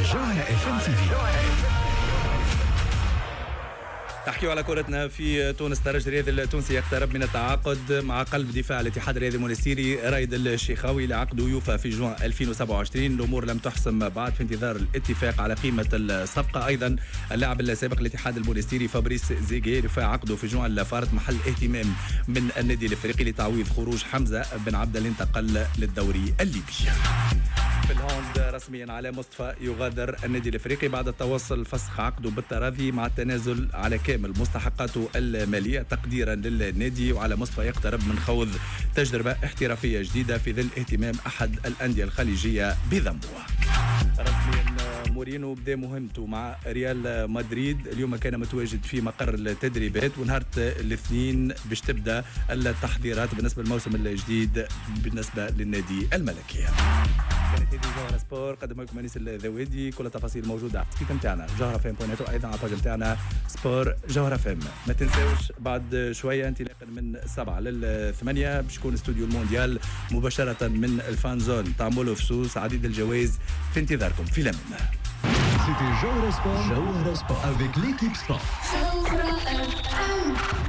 جوهرة FM TV. نحكيو على كرتنا في تونس. الترجي الرياضي التونسي يقترب من التعاقد مع قلب دفاع الاتحاد الرياضي المونستيري رايد الشيخاوي لعقد يوفى في جوان 2027. الامور لم تحسم بعد في انتظار الاتفاق على قيمه الصفقه. ايضا اللاعب السابق الاتحاد المونستيري فابريس زيغي رفع عقده في جوان الفارت محل اهتمام من النادي الافريقي لتعويض خروج حمزه بن عبد اللي انتقل للدوري الليبي. في الهوند رسميا على مصطفى يغادر النادي الافريقي بعد التوصل فسخ عقده بالتراضي مع التنازل على كامل مستحقاته الماليه تقديرا للنادي. وعلى مصطفى يقترب من خوض تجربه احترافيه جديده في ظل اهتمام احد الانديه الخليجيه بذنبه. رسميا مورينو بدا مهمته مع ريال مدريد. اليوم كان متواجد في مقر التدريبات ونهار الاثنين باش تبدا التحضيرات بالنسبه للموسم الجديد بالنسبه للنادي الملكي. كانت هذه جوهرة سبور قدم لكم انيس الذوادي. كل التفاصيل موجوده على السيت نتاعنا جوهرة فام بوينت وايضا على الباج نتاعنا سبور جوهرة فام. ما تنساوش بعد شويه انطلاقا من 7 ل 8 باش يكون استوديو المونديال مباشره من الفان زون تاع مولو فسوس. عديد الجوائز في انتظاركم في لمن. C'était Joe Sport avec l'équipe Sport.